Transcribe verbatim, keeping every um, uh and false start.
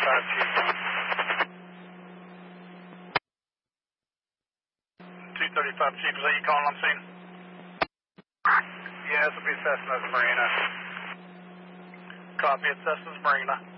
thirty-five, Chief. two thirty-five, Chief, is that you calling on scene? Yeah, this will be Cessna's Marina. Copy, it's Cessna's Marina.